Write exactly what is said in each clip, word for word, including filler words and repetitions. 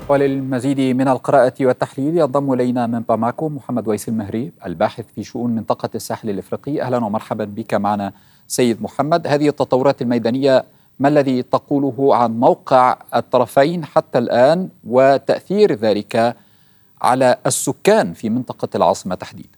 وللمزيد من القراءة والتحليل ينضم إلينا من باماكو محمد ويس المهري الباحث في شؤون منطقة الساحل الإفريقي. أهلا ومرحبا بك معنا سيد محمد. هذه التطورات الميدانية ما الذي تقوله عن موقع الطرفين حتى الآن وتأثير ذلك على السكان في منطقة العاصمة تحديدا؟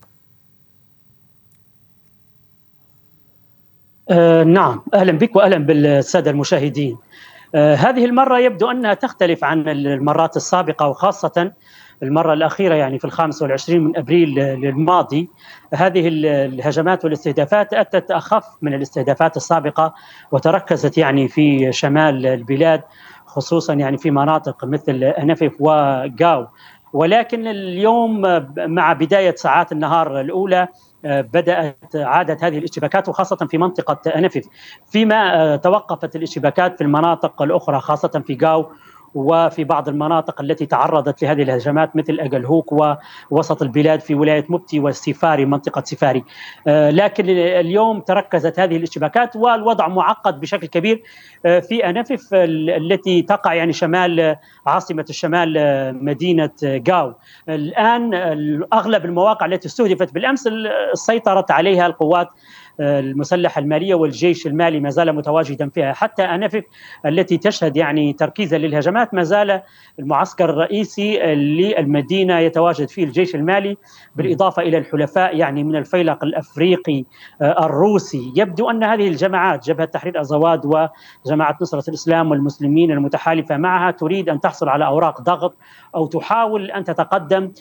آه نعم، أهلا بك وأهلا بالسادة المشاهدين. آه هذه المرة يبدو أنها تختلف عن المرات السابقة، وخاصة المرة الأخيرة يعني في الخامس والعشرين من أبريل الماضي. هذه الهجمات والاستهدافات أتت أخف من الاستهدافات السابقة، وتركزت يعني في شمال البلاد، خصوصا يعني في مناطق مثل أنفف وغاو. ولكن اليوم مع بداية ساعات النهار الأولى بدأت عادة هذه الاشتباكات، وخاصة في منطقة أنفف، فيما توقفت الاشتباكات في المناطق الأخرى خاصة في غاو وفي بعض المناطق التي تعرضت لهذه الهجمات مثل أجلهوك ووسط البلاد في ولاية مبتي والسفاري منطقة سفاري. لكن اليوم تركزت هذه الاشتباكات والوضع معقد بشكل كبير في أنفف التي تقع يعني شمال عاصمة الشمال مدينة غاو. الآن أغلب المواقع التي استهدفت بالأمس سيطرت عليها القوات المسلحة المالية والجيش المالي، ما زال متواجدا فيها. حتى أنفف التي تشهد يعني تركيزا للهجمات ما زال المعسكر الرئيسي للمدينة يتواجد فيه الجيش المالي، بالإضافة إلى الحلفاء يعني من الفيلق الأفريقي الروسي. يبدو أن هذه الجماعات، جبهة تحرير أزواد وجماعة نصرة الإسلام والمسلمين المتحالفة معها، تريد أن تحصل على أوراق ضغط أو تحاول أن تتقدم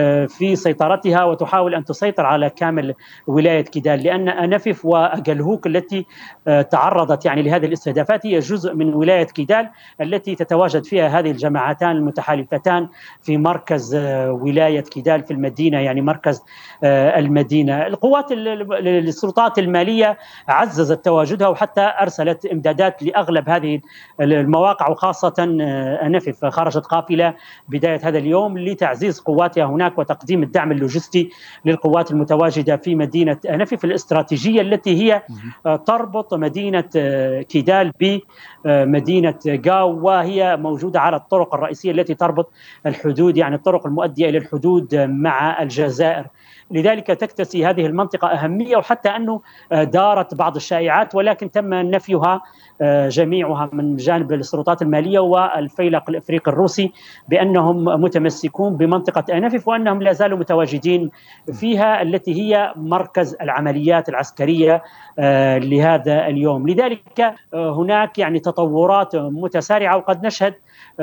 في سيطرتها وتحاول أن تسيطر على كامل ولاية كيدال، لأن أنفف وأجلهوك التي تعرضت يعني لهذه الاستهدافات هي جزء من ولاية كيدال التي تتواجد فيها هذه الجماعتان المتحالفتان في مركز ولاية كيدال في المدينة، يعني مركز المدينة. القوات السلطات المالية عززت تواجدها وحتى أرسلت إمدادات لأغلب هذه المواقع، وخاصة أنفف خرجت قافلة بداية هذا اليوم لتعزيز قواتها هناك وتقديم الدعم اللوجستي للقوات المتواجدة في مدينة أنفف الاستراتيجية التي هي تربط مدينة كيدال بمدينة غاو، وهي موجودة على الطرق الرئيسية التي تربط الحدود، يعني الطرق المؤدية إلى الحدود مع الجزائر. لذلك تكتسي هذه المنطقة أهمية، وحتى أنه دارت بعض الشائعات ولكن تم نفيها جميعها من جانب السلطات المالية والفيلق الأفريقي الروسي بأنهم متمسكون بمنطقة أنفف وأنهم لا زالوا متواجدين فيها، التي هي مركز العمليات العسكرية لهذا اليوم. لذلك هناك يعني تطورات متسارعة، وقد نشهد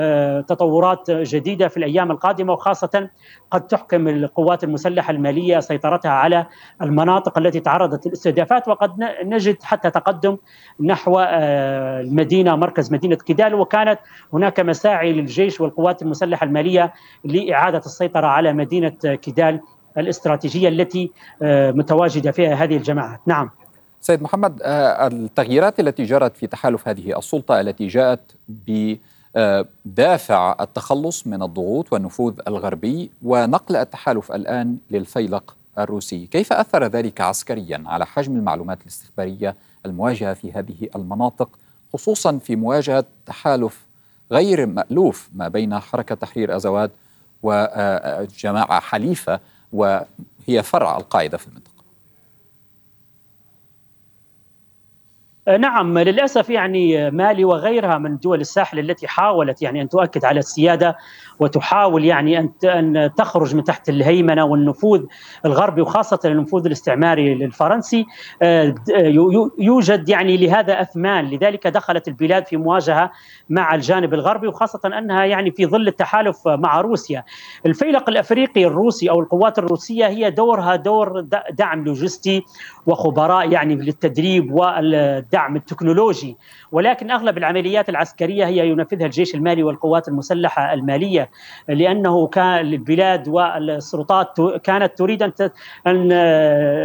تطورات جديدة في الأيام القادمة، وخاصة قد تحكم القوات المسلحة المالية سيطرتها على المناطق التي تعرضت للاستهدافات، وقد نجد حتى تقدم نحو المدينة مركز مدينة كيدال. وكانت هناك مساعي للجيش والقوات المسلحة المالية لإعادة السيطرة على مدينة كيدال الاستراتيجية التي متواجدة فيها هذه الجماعات. نعم سيد محمد، التغييرات التي جرت في تحالف هذه السلطة التي جاءت بدافع التخلص من الضغوط والنفوذ الغربي ونقل التحالف الآن للفيلق الروسي، كيف أثر ذلك عسكريا على حجم المعلومات الاستخبارية المواجهة في هذه المناطق، خصوصا في مواجهة تحالف غير مألوف ما بين حركة تحرير أزواد وجماعة حليفة وهي فرع القاعدة في المنطقة؟ نعم، للأسف يعني مالي وغيرها من دول الساحل التي حاولت يعني أن تؤكد على السيادة وتحاول يعني أن تخرج من تحت الهيمنة والنفوذ الغربي، وخاصة النفوذ الاستعماري الفرنسي، يوجد يعني لهذا أثمان. لذلك دخلت البلاد في مواجهة مع الجانب الغربي، وخاصة أنها يعني في ظل التحالف مع روسيا. الفيلق الأفريقي الروسي أو القوات الروسية هي دورها دور دعم لوجستي وخبراء يعني للتدريب والدعم التكنولوجي، ولكن أغلب العمليات العسكرية هي ينفذها الجيش المالي والقوات المسلحة المالية، لأنه كان البلاد والسلطات كانت تريد أن